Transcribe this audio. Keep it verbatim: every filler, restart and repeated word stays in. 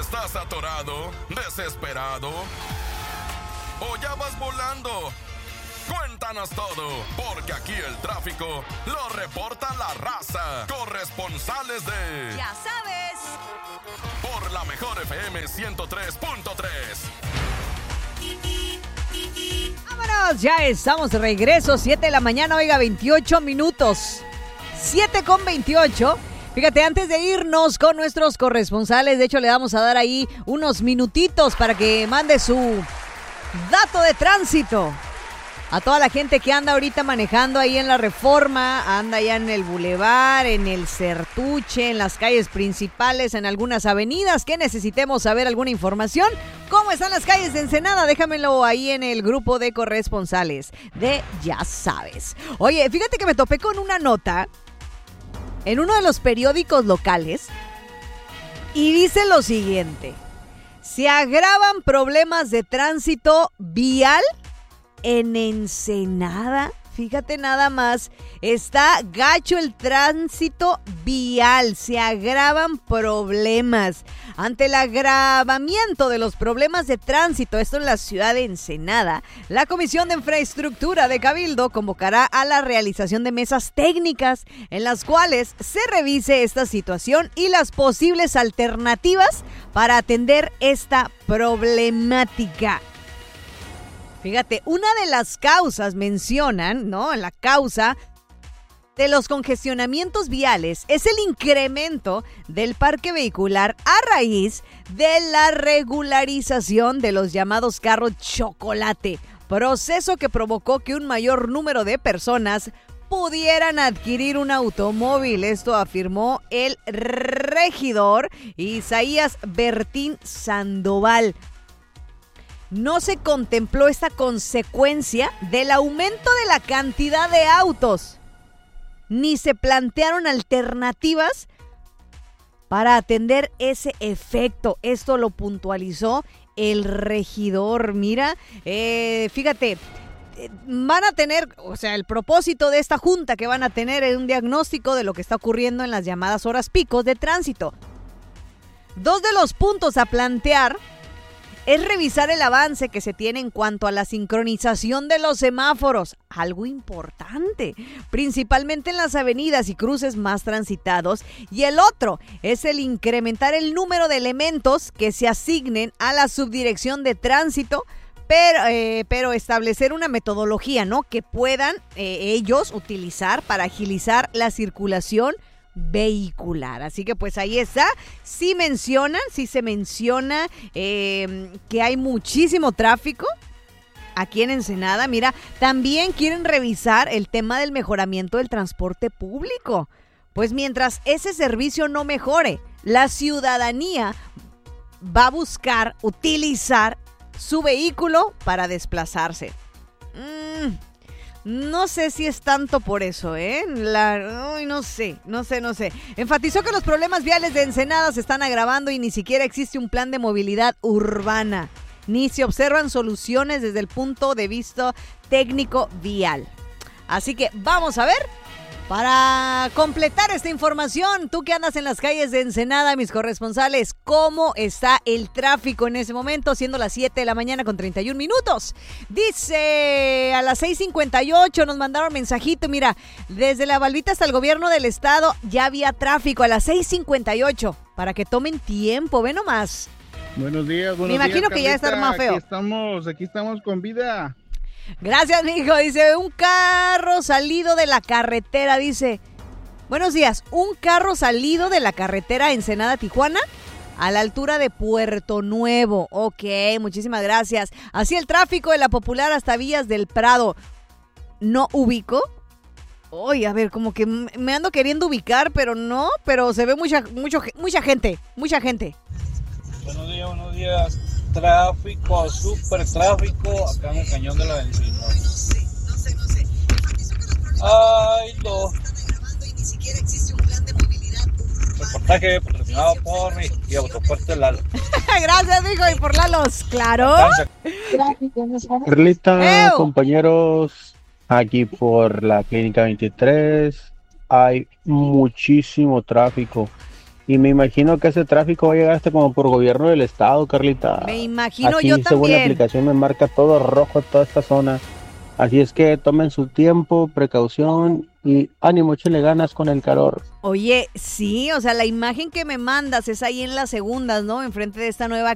¿Estás atorado, desesperado o ya vas volando? Cuéntanos todo, porque aquí el tráfico lo reporta la raza. Corresponsales de... Ya sabes. Por la mejor F M ciento tres punto tres. Vámonos, ya estamos de regreso, siete de la mañana, oiga, veintiocho minutos. siete con veintiocho. Fíjate, antes de irnos con nuestros corresponsales, de hecho le vamos a dar ahí unos minutitos para que mande su dato de tránsito. A toda la gente que anda ahorita manejando ahí en la Reforma, anda ya en el Boulevard, en el Certuche, en las calles principales, en algunas avenidas, que necesitemos saber alguna información. ¿Cómo están las calles de Ensenada? Déjamelo ahí en el grupo de corresponsales de Ya Sabes. Oye, fíjate que me topé con una nota en uno de los periódicos locales y dice lo siguiente: se agravan problemas de tránsito vial en Ensenada. Fíjate nada más, está gacho el tránsito vial, se agravan problemas. Ante el agravamiento de los problemas de tránsito, esto en la ciudad de Ensenada, la Comisión de Infraestructura de Cabildo convocará a la realización de mesas técnicas en las cuales se revise esta situación y las posibles alternativas para atender esta problemática. Fíjate, una de las causas mencionan, ¿no? La causa de los congestionamientos viales es el incremento del parque vehicular a raíz de la regularización de los llamados carros chocolate, proceso que provocó que un mayor número de personas pudieran adquirir un automóvil. Esto afirmó el regidor Isaías Bertín Sandoval. No se contempló esta consecuencia del aumento de la cantidad de autos, ni se plantearon alternativas para atender ese efecto. Esto lo puntualizó el regidor. Mira, eh, fíjate, eh, van a tener, o sea, el propósito de esta junta que van a tener es un diagnóstico de lo que está ocurriendo en las llamadas horas picos de tránsito. Dos de los puntos a plantear es revisar el avance que se tiene en cuanto a la sincronización de los semáforos, algo importante, principalmente en las avenidas y cruces más transitados, y el otro es el incrementar el número de elementos que se asignen a la subdirección de tránsito, pero, eh, pero establecer una metodología, ¿no?, que puedan eh, ellos utilizar para agilizar la circulación vehicular. Así que pues ahí está. Sí mencionan, sí se menciona eh, que hay muchísimo tráfico aquí en Ensenada. Mira, también quieren revisar el tema del mejoramiento del transporte público. Pues mientras ese servicio no mejore, la ciudadanía va a buscar utilizar su vehículo para desplazarse. Mm. No sé si es tanto por eso, ¿eh? La, uy, no sé, no sé, no sé. Enfatizó que los problemas viales de Ensenada se están agravando y ni siquiera existe un plan de movilidad urbana, ni se observan soluciones desde el punto de vista técnico vial. Así que vamos a ver, para completar esta información, tú que andas en las calles de Ensenada, mis corresponsales, ¿cómo está el tráfico en ese momento? Siendo las siete de la mañana con treinta y un minutos. Dice, a las seis cincuenta y ocho nos mandaron mensajito, mira, desde la Balbita hasta el gobierno del estado ya había tráfico a las seis cincuenta y ocho, para que tomen tiempo, ve nomás. Buenos días, buenos días. Me imagino días, que ya está más feo. Aquí estamos, aquí estamos con vida. Gracias, mijo. Dice, un carro salido de la carretera, dice. Buenos días, un carro salido de la carretera Ensenada-Tijuana a la altura de Puerto Nuevo. Ok, muchísimas gracias. Así el tráfico de la Popular hasta Villas del Prado. ¿No ubico? Uy, a ver, como que me ando queriendo ubicar, pero no, pero se ve mucha, mucho, mucha gente, mucha gente. Buenos días, buenos días. Tráfico, súper tráfico acá en el Cañón de la Encina. Ay, no. Reportaje patrocinado por mi y Autopuerto Lalo. Gracias, mijo, y por Lalos, claro. Carlita, compañeros, aquí por la Clínica veintitrés hay muchísimo tráfico. Y me imagino que ese tráfico va a llegar hasta como por gobierno del estado, Carlita. Me imagino Aquí, yo según la también. aplicación, me marca todo rojo toda esta zona. Así es que tomen su tiempo, precaución y ánimo, échale ganas con el calor. Oye, sí, o sea, la imagen que me mandas es ahí en las segundas, ¿no? Enfrente de esta nueva